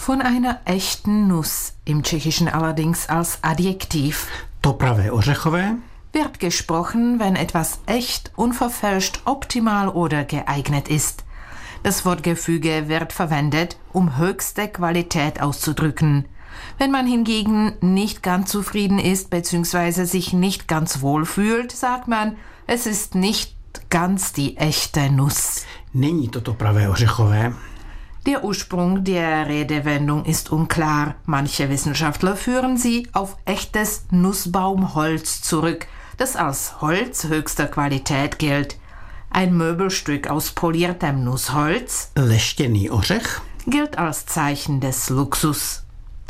Von einer echten Nuss, im Tschechischen allerdings als Adjektiv. To pravé ořechové Wird gesprochen, wenn etwas echt, unverfälscht, optimal oder geeignet ist. Das Wortgefüge wird verwendet, um höchste Qualität auszudrücken. Wenn man hingegen nicht ganz zufrieden ist bzw. sich nicht ganz wohl fühlt, sagt man, es ist nicht ganz die echte Nuss. Není to pravé ořechové. Der Ursprung der Redewendung ist unklar. Manche Wissenschaftler führen sie auf echtes Nussbaumholz zurück, das als Holz höchster Qualität gilt. Ein Möbelstück aus poliertem Nussholz Leštěný ořech, gilt als Zeichen des Luxus.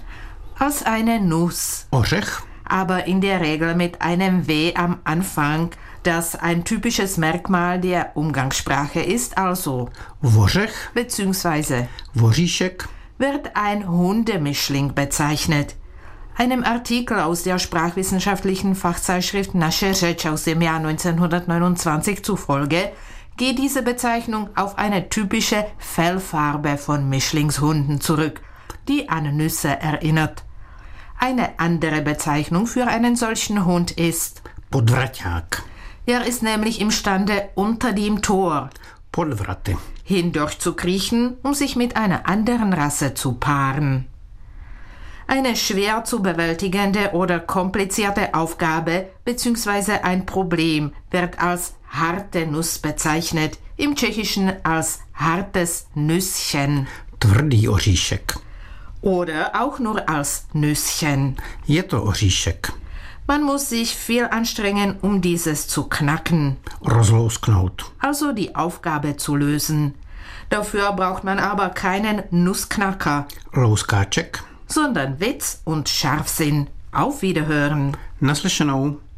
Als eine Nuss, ořech, aber in der Regel mit einem W am Anfang, das ein typisches Merkmal der Umgangssprache ist, also vořech, beziehungsweise voříšek, wird ein Hundemischling bezeichnet. Einem Artikel aus der sprachwissenschaftlichen Fachzeitschrift Naše řeč aus dem Jahr 1929 zufolge geht diese Bezeichnung auf eine typische Fellfarbe von Mischlingshunden zurück, die an Nüsse erinnert. Eine andere Bezeichnung für einen solchen Hund ist podvraťák, er ist nämlich imstande, unter dem Tor podvraty, hindurch zu kriechen, um sich mit einer anderen Rasse zu paaren. Eine schwer zu bewältigende oder komplizierte Aufgabe bzw. ein Problem wird als harte Nuss bezeichnet, im Tschechischen als hartes Nüsschen tvrdý oříšek. oder auch nur als Nüsschen. Je to oříšek. Man muss sich viel anstrengen, um dieses zu knacken, Rozlousknout. also die Aufgabe zu lösen. Dafür braucht man aber keinen Nussknacker, Louskáček. sondern Witz und Scharfsinn. Auf Wiederhören. Naslyšenou.